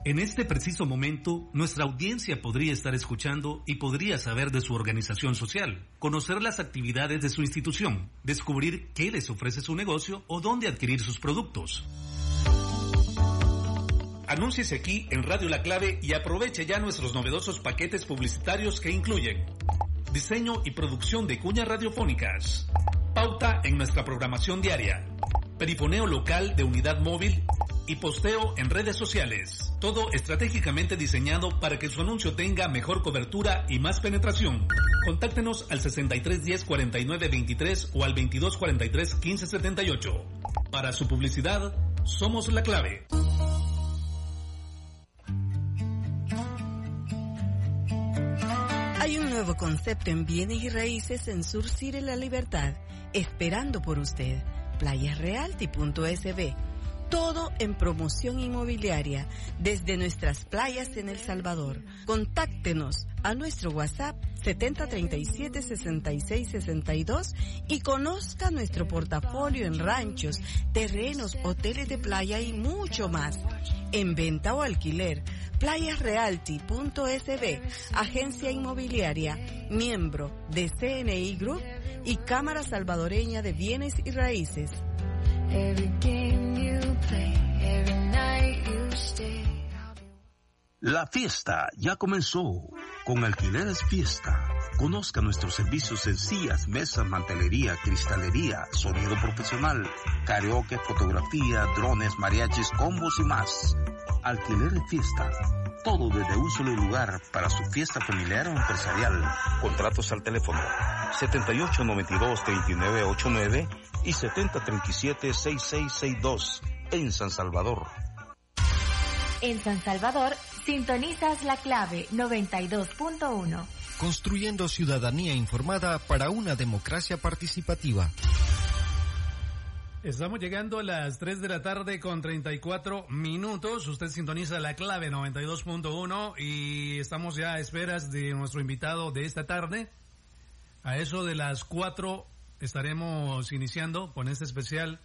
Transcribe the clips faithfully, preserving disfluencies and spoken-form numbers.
En este preciso momento, nuestra audiencia podría estar escuchando y podría saber de su organización social, conocer las actividades de su institución, descubrir qué les ofrece su negocio o dónde adquirir sus productos. Anúnciese aquí en Radio La Clave y aproveche ya nuestros novedosos paquetes publicitarios que incluyen diseño y producción de cuñas radiofónicas, pauta en nuestra programación diaria, perifoneo local de unidad móvil y posteo en redes sociales. Todo estratégicamente diseñado para que su anuncio tenga mejor cobertura y más penetración. Contáctenos al sesenta y tres diez cuarenta y nueve veintitrés o al veintidós cuarenta y tres quince setenta y ocho. Para su publicidad, somos La Clave. Hay un nuevo concepto en bienes y raíces en Surcire La Libertad, esperando por usted. Playas Realty punto S B. Todo en promoción inmobiliaria desde nuestras playas en El Salvador. Contáctenos a nuestro WhatsApp setenta treinta y siete sesenta y seis sesenta y dos y conozca nuestro portafolio en ranchos, terrenos, hoteles de playa y mucho más. En venta o alquiler, Playas Realty punto S B, agencia inmobiliaria, miembro de C N I Group y Cámara Salvadoreña de Bienes y Raíces. La fiesta ya comenzó. Con Alquileres Fiesta. Conozca nuestros servicios en sillas, mesas, mantelería, cristalería, sonido profesional, karaoke, fotografía, drones, mariachis, combos y más. Alquileres Fiesta. Todo desde un solo lugar para su fiesta familiar o empresarial. Contratos al teléfono setenta y ocho noventa y dos treinta y nueve ochenta y nueve y setenta treinta y siete sesenta y seis sesenta y dos en San Salvador. En San Salvador, sintonizas La Clave noventa y dos punto uno. Construyendo ciudadanía informada para una democracia participativa. Estamos llegando a las tres de la tarde con treinta y cuatro minutos. Usted sintoniza La Clave noventa y dos punto uno y estamos ya a esperas de nuestro invitado de esta tarde. A eso de las cuatro estaremos iniciando con este especial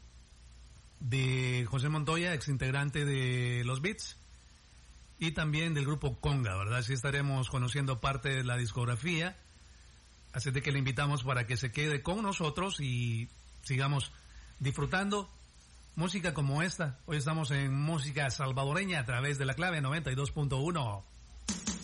de José Montoya, exintegrante de Los Beats y también del grupo Conga, ¿verdad? Así estaremos conociendo parte de la discografía. Así de que le invitamos para que se quede con nosotros y sigamos disfrutando música como esta. Hoy estamos en música salvadoreña a través de La Clave noventa y dos punto uno.